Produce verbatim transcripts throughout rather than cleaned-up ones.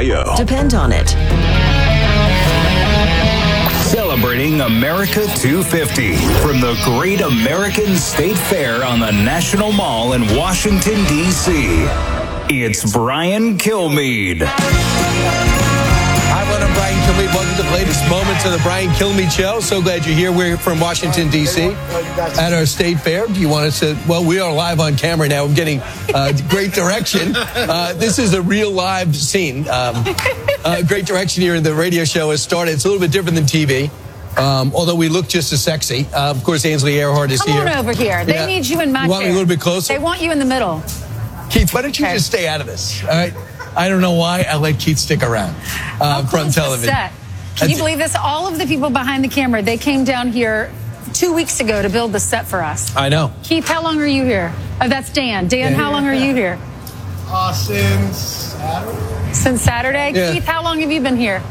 I O. Depend on it. Celebrating America two fifty from the Great American State Fair on the National Mall in Washington, D C It's Brian Kilmeade. Hi, everyone. I'm Brian Kilmeade. Welcome to the latest moments of the Brian Kilmeade Show. So glad you're here. We're from Washington, D C at our state fair. Do you want us to? Well, we are live on camera now. I'm getting uh, great direction. Uh, this is a real live scene. Um, uh, great direction here in the radio show has started. It's a little bit different than T V. Um, although we look just as sexy. Uh, of course, Ainsley Earhardt is Come here. Come on over here. They yeah. need you in my You want chair. me a little bit closer? They want you in the middle. Keith, why don't you okay. just stay out of this? All right. I don't know why I let Keith stick around uh, from television. Set. Can you believe this? All of the people behind the camera, they came down here two weeks ago to build the set for us. I know. Keith, how long are you here? Oh, that's Dan. Dan, yeah. how long are you here? Uh, since Saturday. Since Saturday? Yeah. Keith, how long have you been here?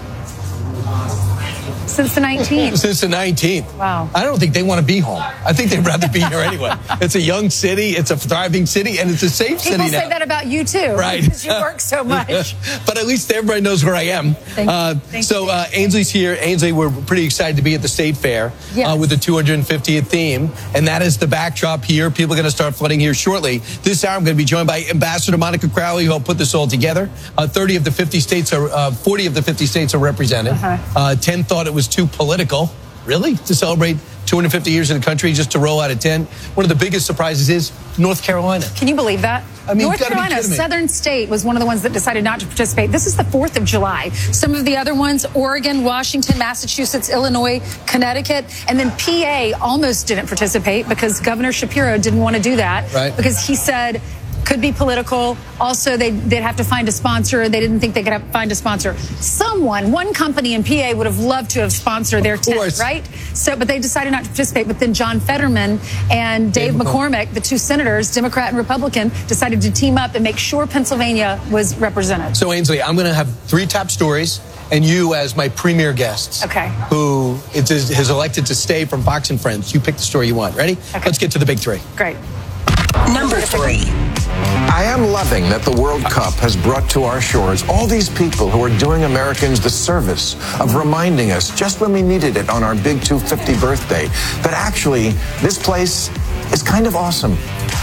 Since the nineteenth. Since the nineteenth. Wow. I don't think they want to be home. I think they'd rather be here anyway. It's a young city, it's a thriving city, and it's a safe People city now. say that about you too. Right. Because you work so much. But at least everybody knows where I am. Thank uh, you. Thank so you. uh, Ainsley's here. Ainsley, we're pretty excited to be at the State Fair Yes. uh, with the two hundred fiftieth theme. And that is the backdrop here. People are going to start flooding here shortly. This hour, I'm going to be joined by Ambassador Monica Crowley, who will put this all together. Uh, thirty of the fifty states are, uh, forty of the fifty states are represented. Uh-huh. Uh, ten thought it was too political. Really? To celebrate two hundred fifty years in the country just to roll out a tent? One of the biggest surprises is North Carolina. Can you believe that? I mean, North you gotta be Carolina, a kidding me. southern state, was one of the ones that decided not to participate. This is the fourth of July. Some of the other ones, Oregon, Washington, Massachusetts, Illinois, Connecticut, and then P A almost didn't participate because Governor Shapiro didn't want to do that. Right. Because he said could be political. Also, they, they'd have to find a sponsor. They didn't think they could have, find a sponsor. Someone, one company in P A would have loved to have sponsored their tent, right? So, but they decided not to participate. But then John Fetterman and Dave, Dave McCormick, McCormick, the two senators, Democrat and Republican, decided to team up and make sure Pennsylvania was represented. So, Ainsley, I'm going to have three top stories and you as my premier guests. Okay. Who is, has elected to stay from Fox and Friends. You pick the story you want. Ready? Okay. Let's get to the big three. Great. Number three. I am loving that the World Cup has brought to our shores all these people who are doing Americans the service of reminding us just when we needed it on our big two hundred fiftieth birthday that actually this place is kind of awesome.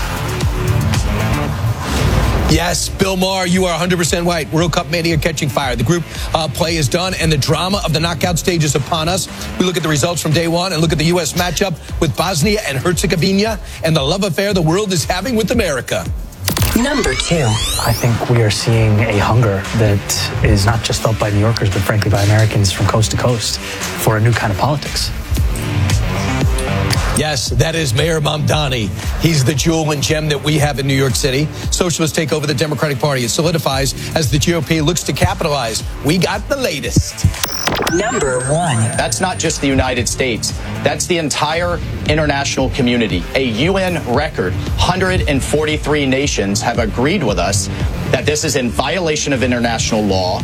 Yes, Bill Maher, you are one hundred percent right. World Cup mania catching fire. The group uh, play is done, and the drama of the knockout stage is upon us. We look at the results from day one and look at the U S matchup with Bosnia and Herzegovina and the love affair the world is having with America. Number two. I think we are seeing a hunger that is not just felt by New Yorkers, but frankly by Americans from coast to coast for a new kind of politics. Yes, that is Mayor Mamdani. He's the jewel and gem that we have in New York City. Socialists take over the Democratic Party. It solidifies as the G O P looks to capitalize. We got the latest. Number one. That's not just the United States. That's the entire international community. A U N record, one hundred forty-three nations have agreed with us that this is in violation of international law.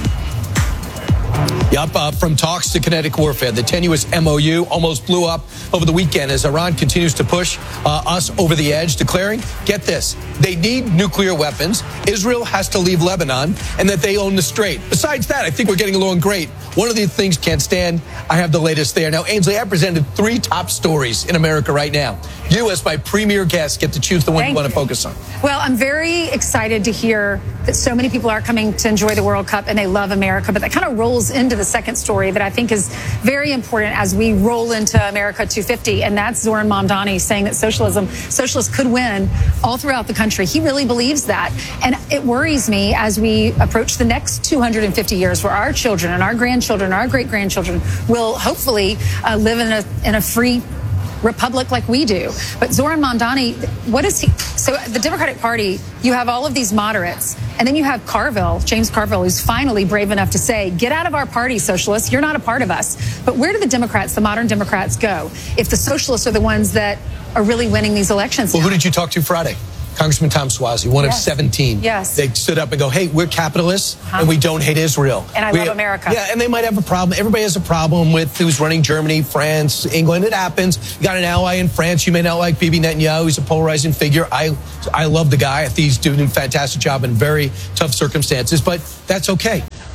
Yup, uh, from talks to kinetic warfare, the tenuous M O U almost blew up over the weekend as Iran continues to push uh, us over the edge, declaring, get this, they need nuclear weapons, Israel has to leave Lebanon, and that they own the strait. Besides that, I think we're getting along great. One of these things can't stand. I have the latest there. Now, Ainsley, I presented three top stories in America right now. You, as my premier guest, get to choose the one Thank you want to you. focus on. Well, I'm very excited to hear that so many people are coming to enjoy the World Cup and they love America, but that kind of rolls into the second story that I think is very important as we roll into America two fifty, and that's Zoran Mamdani saying that socialism, socialists could win all throughout the country. He really believes that, and it worries me as we approach the next two hundred fifty years where our children and our grandchildren, our great-grandchildren will hopefully uh, live in a in a free republic like we do. But Zoran Mamdani, what is he? So the Democratic Party, you have all of these moderates, and then you have Carville, James Carville, who's finally brave enough to say, get out of our party, socialists. You're not a part of us. But where do the Democrats, the modern Democrats, go if the socialists are the ones that are really winning these elections? Well, who did you talk to Friday? Congressman Tom Suozzi, one Yes. of seventeen. Yes. They stood up and go, hey, we're capitalists Uh-huh. and we don't hate Israel. And I we love have, America. Yeah, and they might have a problem. Everybody has a problem with who's running Germany, France, England. It happens. You got an ally in France. You may not like Bibi Netanyahu. He's a polarizing figure. I I love the guy. I think he's doing a fantastic job in very tough circumstances, but that's okay.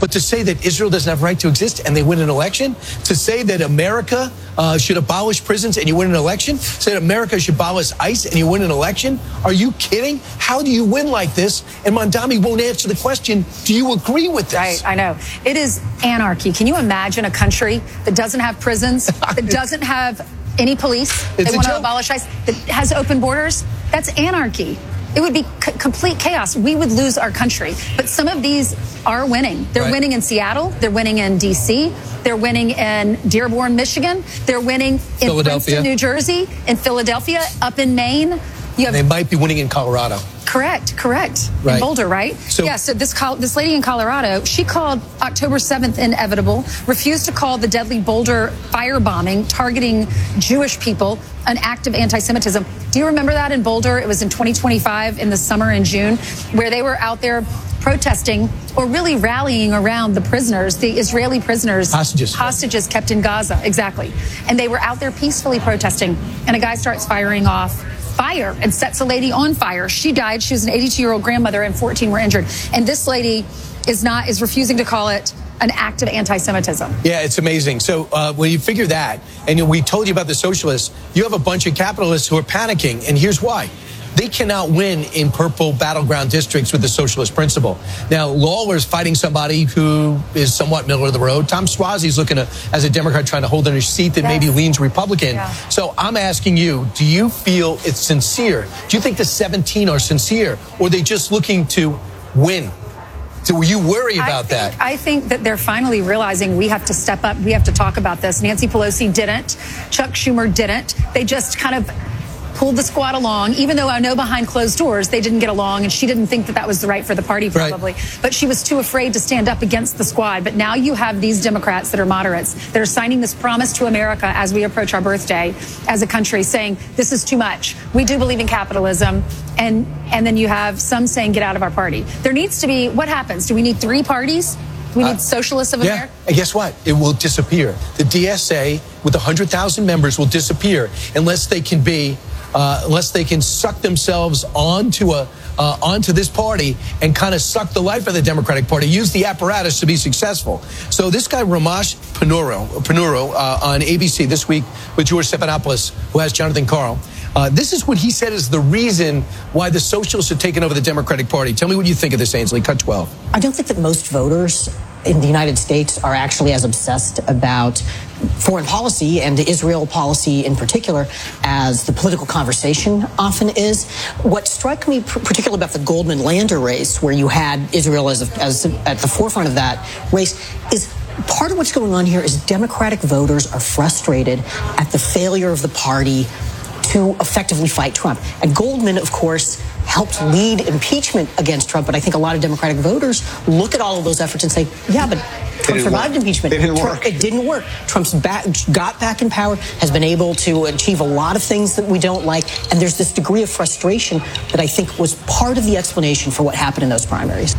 But to say that Israel doesn't have a right to exist and they win an election, to say that America uh, should abolish prisons and you win an election, say that America should abolish ICE and you win an election, are you kidding? How do you win like this? And Mondami won't answer the question, do you agree with this? Right, I know. It is anarchy. Can you imagine a country that doesn't have prisons, that doesn't have any police, It's they a want to joke. abolish ICE, that has open borders? That's anarchy. It would be c- complete chaos. We would lose our country. But some of these are winning. They're Right. winning in Seattle. They're winning in D C. They're winning in Dearborn, Michigan. They're winning in Philadelphia. Princeton, New Jersey, in Philadelphia, up in Maine. You have They might be winning in Colorado. Correct, correct. Right. In Boulder, right? So- yeah, so this col- this lady in Colorado, she called October seventh inevitable, refused to call the deadly Boulder firebombing targeting Jewish people an act of anti-Semitism. Do you remember that in Boulder? It was in twenty twenty-five in the summer in June, where they were out there protesting or really rallying around the prisoners, the Israeli prisoners. Hostages. Hostages kept in Gaza, exactly. And they were out there peacefully protesting, and a guy starts firing off fire and sets a lady on fire. She died. She was an eighty-two-year-old grandmother, and fourteen were injured. And this lady is not is refusing to call it an act of anti-Semitism. Yeah, it's amazing. So uh, when you figure that, and we told you about the socialists, you have a bunch of capitalists who are panicking, and here's why. They cannot win in purple battleground districts with the socialist principle. Now, Lawler's fighting somebody who is somewhat middle of the road. Tom Suozzi's looking to, as a Democrat, trying to hold in a seat that Yes. maybe leans Republican. Yeah. So I'm asking you, do you feel it's sincere? Do you think the seventeen are sincere, or are they just looking to win? Do you worry about I think, that? I think that they're finally realizing we have to step up. We have to talk about this. Nancy Pelosi didn't. Chuck Schumer didn't. They just kind of pulled the squad along, even though I know behind closed doors they didn't get along, and she didn't think that that was the right for the party probably. Right. But she was too afraid to stand up against the squad. But now you have these Democrats that are moderates that are signing this promise to America as we approach our birthday as a country, saying this is too much. We do believe in capitalism. And and then you have some saying get out of our party. There needs to be, what happens? Do we need three parties? We need uh, socialists of yeah. America? And guess what? It will disappear. The D S A with one hundred thousand members will disappear unless they can be, uh, unless they can suck themselves onto a uh, onto this party and kind of suck the life of the Democratic Party, use the apparatus to be successful. So this guy, Ramesh Ponnuru, Ponnuru uh, on A B C this week with George Stephanopoulos, who has Jonathan Karl, Uh, this is what he said is the reason why the socialists have taken over the Democratic Party. Tell me what you think of this, Ainsley. Cut twelve. I don't think that most voters in the United States are actually as obsessed about foreign policy and Israel policy in particular as the political conversation often is. What struck me particularly about the Goldman Lander race, where you had Israel as, a, as at the forefront of that race, is part of what's going on here is Democratic voters are frustrated at the failure of the party to effectively fight Trump. And Goldman, of course, helped lead impeachment against Trump, but I think a lot of Democratic voters look at all of those efforts and say, yeah, but Trump survived work. impeachment. It didn't Trump, work. It didn't work. Trump's back, got back in power, has been able to achieve a lot of things that we don't like, and there's this degree of frustration that I think was part of the explanation for what happened in those primaries.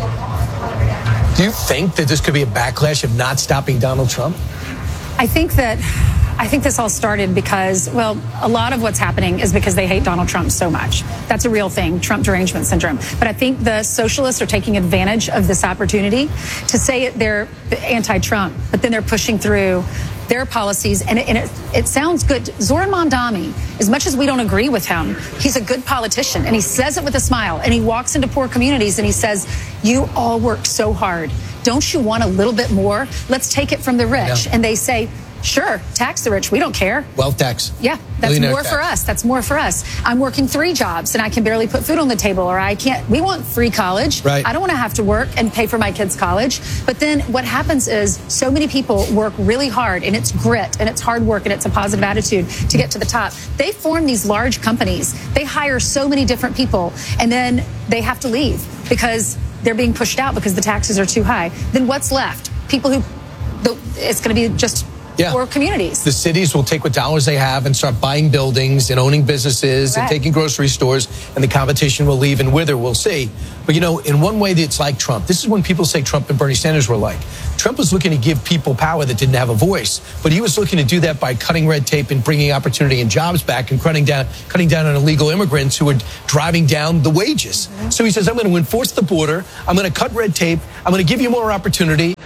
Do you think that this could be a backlash of not stopping Donald Trump? I think that I think this all started because, well, a lot of what's happening is because they hate Donald Trump so much. That's a real thing, Trump derangement syndrome. But I think the socialists are taking advantage of this opportunity to say they're anti-Trump, but then they're pushing through their policies, and it, and it, it sounds good. Zoran Mondami, as much as we don't agree with him, he's a good politician, and he says it with a smile, and he walks into poor communities, and he says, you all worked so hard. Don't you want a little bit more? Let's take it from the rich. Yeah. And they say, sure, tax the rich. We don't care. Wealth tax. Yeah, that's Millionaire more tax. for us. That's more for us. I'm working three jobs and I can barely put food on the table, or I can't. We want free college. Right. I don't want to have to work and pay for my kids' college. But then what happens is so many people work really hard, and it's grit and it's hard work and it's a positive attitude to get to the top. They form these large companies. They hire so many different people, and then they have to leave because they're being pushed out because the taxes are too high. Then what's left? People who, it's going to be just Yeah. poor communities. The cities will take what dollars they have and start buying buildings and owning businesses Right. and taking grocery stores, and the competition will leave and wither. We'll see. But, you know, in one way, it's like Trump. This is when people say Trump and Bernie Sanders were like. Trump was looking to give people power that didn't have a voice, but he was looking to do that by cutting red tape and bringing opportunity and jobs back and cutting down, cutting down on illegal immigrants who were driving down the wages. Mm-hmm. So he says, I'm going to enforce the border. I'm going to cut red tape. I'm going to give you more opportunity.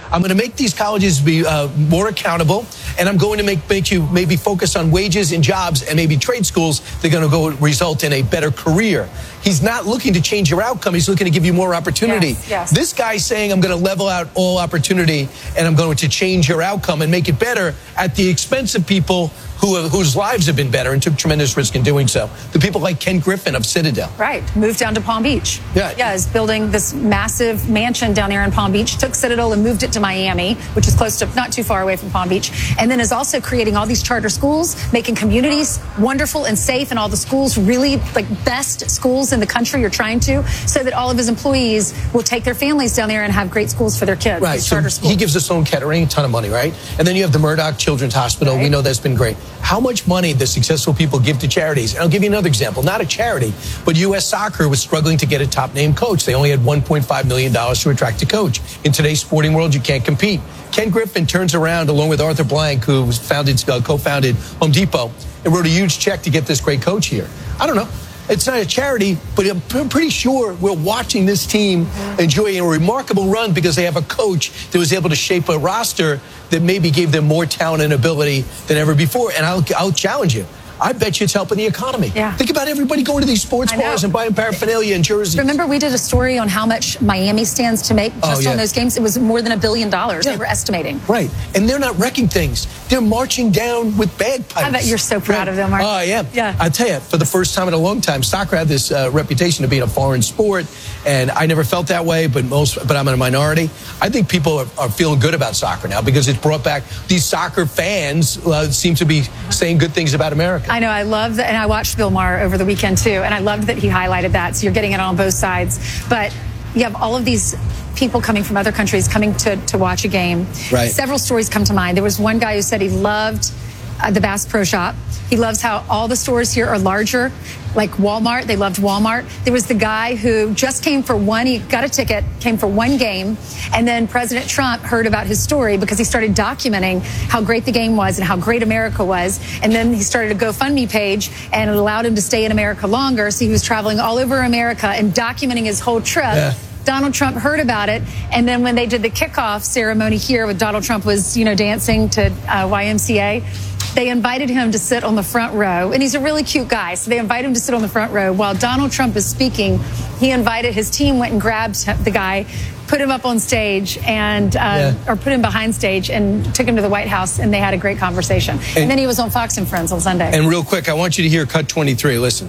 I'm going to make these colleges be uh, more accountable, and I'm going to make, make you maybe focus on wages and jobs, and maybe trade schools. They're going to go result in a better career. He's not looking to change your outcome. He's looking to give you more opportunity. Yes, yes. This guy's saying, I'm going to level out all opportunity, and I'm going to change your outcome and make it better at the expense of people who have, whose lives have been better and took tremendous risk in doing so. The people like Ken Griffin of Citadel. Right. Moved down to Palm Beach. Yeah. Yeah, is building this massive mansion down there in Palm Beach. Took Citadel and moved it to Miami, which is close to, not too far away from Palm Beach. And then is also creating all these charter schools, making communities wonderful and safe, and all the schools really, like, best schools in the country are trying to, so that all of his employees will take their families down there and have great schools for their kids. Right. These So charter schools. he gives us Sloan Kettering a ton of money, right? And then you have the Murdoch Children's Hospital. Right. We know that's been great. How much money the successful people give to charities? And I'll give you another example. Not a charity, but U S Soccer was struggling to get a top-name coach. They only had one point five million dollars to attract a coach. In today's sporting world, you can't compete. Ken Griffin turns around, along with Arthur Blank, who was founded, uh, co-founded Home Depot, and wrote a huge check to get this great coach here. I don't know. It's not a charity, but I'm pretty sure we're watching this team enjoy a remarkable run because they have a coach that was able to shape a roster that maybe gave them more talent and ability than ever before. And I'll, I'll challenge you. I bet you it's helping the economy. Yeah. Think about everybody going to these sports bars and buying paraphernalia in Jersey. Remember, we did a story on how much Miami stands to make just Oh, yeah. on those games. It was more than a billion dollars. Yeah. They were estimating. Right. And they're not wrecking things. They're marching down with bagpipes. I bet you're so proud of them, aren't Oh, I am. Yeah. I tell you, for the first time in a long time, soccer had this uh, reputation of being a foreign sport, and I never felt that way, but most, but I'm in a minority. I think people are, are feeling good about soccer now because it's brought back these soccer fans uh, seem to be saying good things about America. I know. I love that. And I watched Bill Maher over the weekend, too. And I loved that he highlighted that. So you're getting it on both sides. But you have all of these people coming from other countries coming to, to watch a game. Right. Several stories come to mind. There was one guy who said he loved uh, the Bass Pro Shop. He loves how all the stores here are larger, like Walmart. They loved Walmart. There was the guy who just came for one. He got a ticket, came for one game. And then President Trump heard about his story because he started documenting how great the game was and how great America was. And then he started a GoFundMe page, and it allowed him to stay in America longer. So he was traveling all over America and documenting his whole trip. Yeah. Donald Trump heard about it, and then when they did the kickoff ceremony here, with Donald Trump was, you know, dancing to uh, Y M C A, they invited him to sit on the front row, and he's a really cute guy, so they invited him to sit on the front row. While Donald Trump is speaking, he invited, his team went and grabbed the guy, put him up on stage, and uh, Yeah. or put him behind stage, and took him to the White House, and they had a great conversation. And, And- then he was on Fox and Friends on Sunday. And real quick, I want you to hear cut twenty-three. Listen.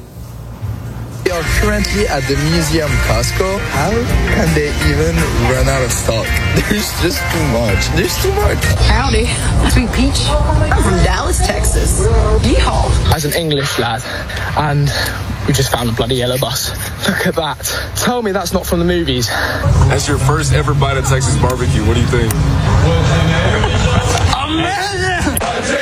We are currently at the museum Costco. How can they even run out of stock? There's just too much. There's too much. Howdy. Sweet Peach. I'm from Dallas, Texas. Yeehaw. As an English lad, and we just found a bloody yellow bus. Look at that. Tell me that's not from the movies. That's your first ever bite of Texas barbecue. What do you think? Amazing!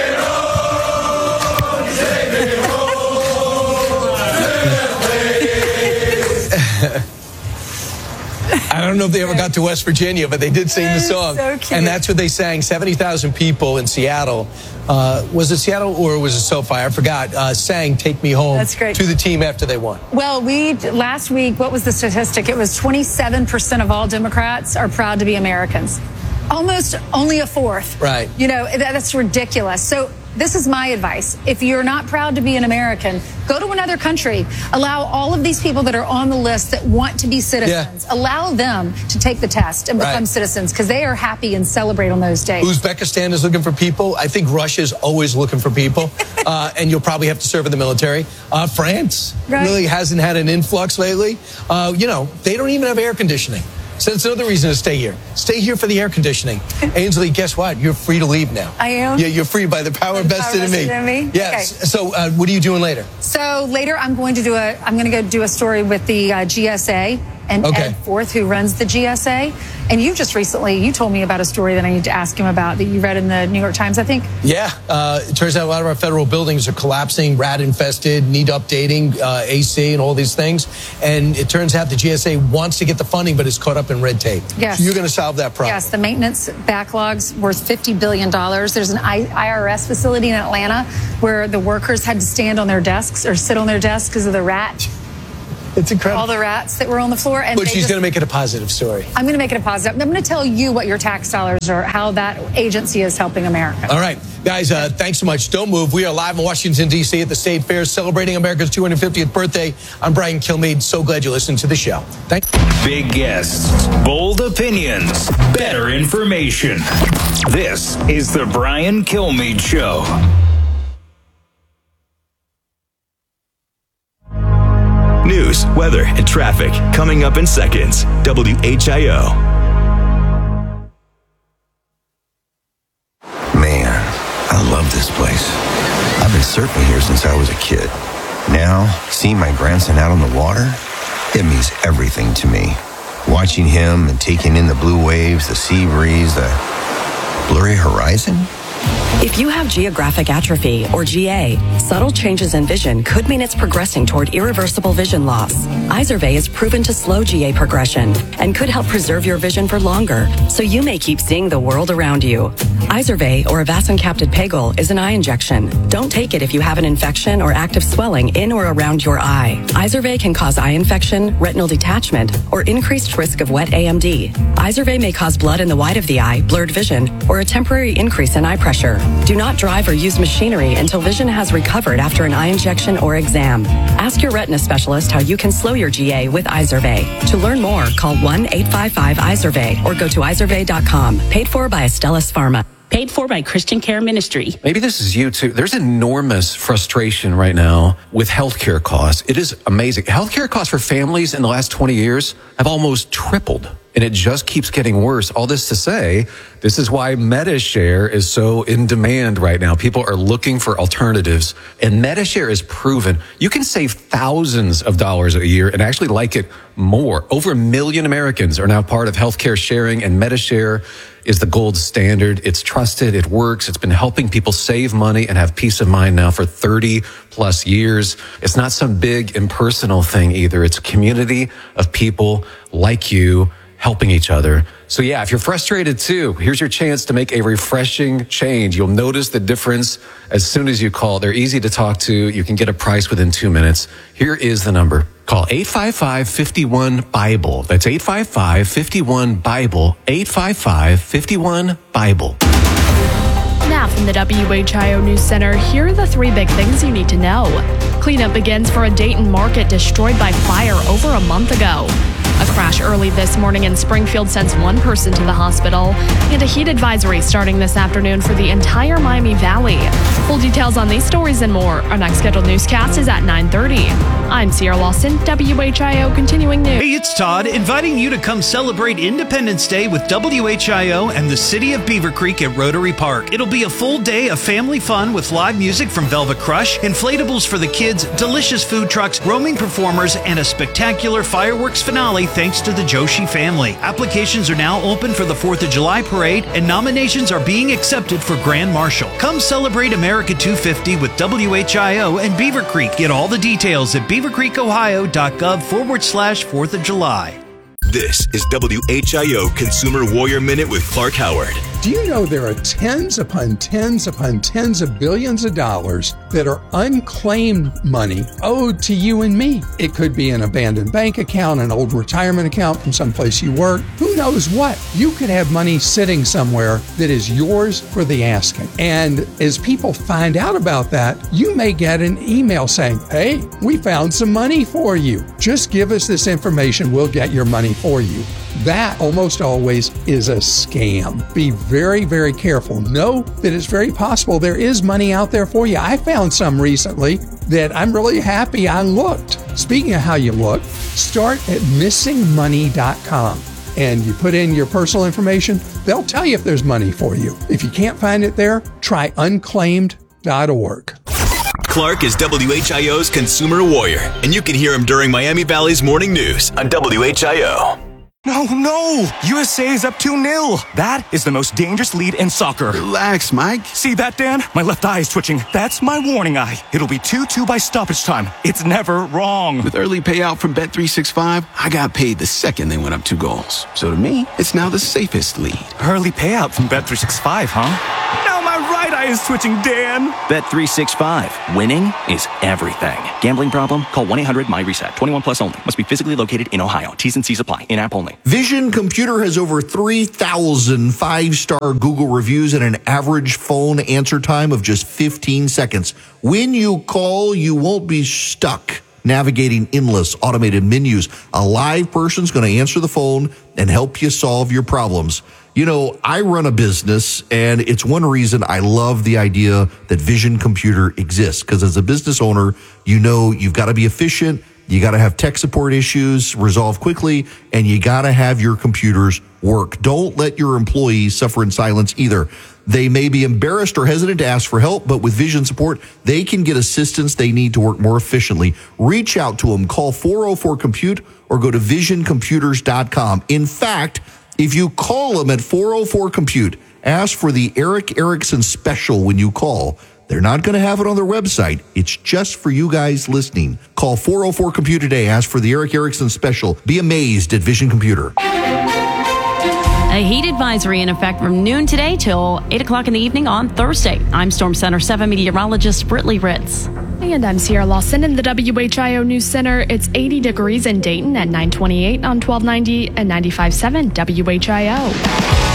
I don't know if they ever got to West Virginia, but they did sing the song. so cute. And that's what they sang. seventy thousand people in Seattle. Uh, was it Seattle or was it SoFi? I forgot. Uh, sang Take Me Home That's great. to the team after they won. Well, we, last week, what was the statistic? It was twenty-seven percent of all Democrats are proud to be Americans. Almost only a fourth. Right. You know, that, that's ridiculous. So this is my advice. If you're not proud to be an American, go to another country. Allow all of these people that are on the list that want to be citizens, Yeah. allow them to take the test and become Right. citizens, because they are happy and celebrate on those days. Uzbekistan is looking for people. I think Russia's always looking for people. uh, and you'll probably have to serve in the military. Uh, France Right. really hasn't had an influx lately. Uh, you know, they don't even have air conditioning. So that's another reason to stay here. Stay here for the air conditioning. Ainsley, guess what? You're free to leave now. I am? Yeah, you're free by the power By the vested power in me. vested in me? Yes. Okay. So uh, what are you doing later? So later, I'm going to do a. I'm going to go do a story with the uh, G S A and Okay. Ed Forth, who runs the G S A. And you just recently, you told me about a story that I need to ask him about that you read in the New York Times, I think. Yeah, uh, it turns out a lot of our federal buildings are collapsing, rat infested, need updating, uh, A C and all these things. And it turns out the G S A wants to get the funding, but is caught up in red tape. Yes. So you're going to solve that problem. Yes, the maintenance backlog's worth fifty billion dollars. There's an I R S facility in Atlanta where the workers had to stand on their desks or sit on their desks because of the rat It's incredible. All the rats that were on the floor. And but they she's just, going to make it a positive story. I'm going to make it a positive. I'm going to tell you what your tax dollars are, how that agency is helping America. All right. Guys, uh, thanks so much. Don't move. We are live in Washington, D C at the State Fair celebrating America's two hundred fiftieth birthday. I'm Brian Kilmeade. So glad you listened to the show. Thanks. Big guests, bold opinions, better information. This is the Brian Kilmeade Show. News, weather, and traffic coming up in seconds. W H I O. Man, I love this place. I've been surfing here since I was a kid. Now, seeing my grandson out on the water, it means everything to me. Watching him and taking in the blue waves, the sea breeze, the blurry horizon. If you have geographic atrophy, or G A, subtle changes in vision could mean it's progressing toward irreversible vision loss. Izervay is proven to slow G A progression and could help preserve your vision for longer, so you may keep seeing the world around you. Izervay, or avacincaptad pegol, is an eye injection. Don't take it if you have an infection or active swelling in or around your eye. Izervay can cause eye infection, retinal detachment, or increased risk of wet A M D. Izervay may cause blood in the white of the eye, blurred vision, or a temporary increase in eye pressure. Do not drive or use machinery until vision has recovered after an eye injection or exam. Ask your retina specialist how you can slow your G A with Izervay. To learn more, call one eight five five Izervay or go to izervay dot com. Paid for by Astellas Pharma. Paid for by Christian Care Ministry. Maybe this is you too. There's enormous frustration right now with healthcare costs. It is amazing. Healthcare costs for families in the last twenty years have almost tripled, and it just keeps getting worse. All this to say, this is why MediShare is so in demand right now. People are looking for alternatives, and MediShare is proven you can save thousands of dollars a year and actually like it more. Over a million Americans are now part of healthcare sharing, and MediShare is the gold standard. It's trusted. It works. It's been helping people save money and have peace of mind now for thirty plus years. It's not some big impersonal thing either. It's a community of people like you helping each other. So yeah, if you're frustrated too, here's your chance to make a refreshing change. You'll notice the difference as soon as you call. They're easy to talk to. You can get a price within two minutes. Here is the number. Call eight five five, five one, BIBLE. That's eight five five, five one, BIBLE. eight five five, five one, BIBLE. Now from the W H I O News Center, here are the three big things you need to know. Cleanup begins for a Dayton market destroyed by fire over a month ago. A crash early this morning in Springfield sends one person to the hospital, and a heat advisory starting this afternoon for the entire Miami Valley. Full details on these stories and more. Our next scheduled newscast is at nine thirty. I'm Sierra Lawson, W H I O Continuing News. Hey, it's Todd, inviting you to come celebrate Independence Day with W H I O and the City of Beaver Creek at Rotary Park. It'll be a full day of family fun with live music from Velvet Crush, inflatables for the kids, delicious food trucks, roaming performers, and a spectacular fireworks finale thanks to the Joshi family. Applications are now open for the fourth of July parade, and nominations are being accepted for Grand Marshal. Come celebrate America two fifty with W H I O and Beaver Creek. Get all the details at beavercreekohio.gov forward slash fourth of July. This is W H I O Consumer Warrior Minute with Clark Howard. Do you know there are tens upon tens upon tens of billions of dollars that are unclaimed money owed to you and me? It could be an abandoned bank account, an old retirement account from someplace you work. Who knows what? You could have money sitting somewhere that is yours for the asking. And as people find out about that, you may get an email saying, hey, we found some money for you. Just give us this information. We'll get your money for you. That almost always is a scam. Be very, very careful. Know that it's very possible there is money out there for you. I found some recently that I'm really happy I looked. Speaking of how you look, start at missing money dot com and you put in your personal information. They'll tell you if there's money for you. If you can't find it there, try unclaimed dot org. Clark is W H I O's Consumer Warrior, and you can hear him during Miami Valley's Morning News on W H I O. No, no! U S A is up two nil. That is the most dangerous lead in soccer. Relax, Mike. See that, Dan? My left eye is twitching. That's my warning eye. It'll be two two by stoppage time. It's never wrong. With early payout from Bet three sixty-five, I got paid the second they went up two goals. So to me, it's now the safest lead. Early payout from Bet three sixty-five, huh? Now my right eye is twitching, Dan. Bet three sixty-five. Winning is everything. Gambling problem? Call one eight hundred M Y reset. twenty-one plus only. Must be physically located in Ohio. T's and C's apply. In-app only. Vision Computer has over three thousand five-star Google reviews and an average phone answer time of just fifteen seconds. When you call, you won't be stuck navigating endless automated menus. A live person's going to answer the phone and help you solve your problems. You know, I run a business, and it's one reason I love the idea that Vision Computer exists, because as a business owner, you know you've got to be efficient, you got to have tech support issues resolved quickly, and you got to have your computers work. Don't let your employees suffer in silence either. They may be embarrassed or hesitant to ask for help, but with Vision support, they can get assistance they need to work more efficiently. Reach out to them. Call four oh four compute or go to vision computers dot com. In fact, if you call them at four oh four compute, ask for the Eric Erickson special when you call. They're not going to have it on their website. It's just for you guys listening. Call four oh four compute today. Ask for the Eric Erickson special. Be amazed at Vision Computer. A heat advisory in effect from noon today till eight o'clock in the evening on Thursday. I'm Storm Center seven meteorologist Britley Ritz. And I'm Sierra Lawson in the W H I O News Center. It's eighty degrees in Dayton at nine twenty-eight on twelve ninety and ninety-five point seven W H I O.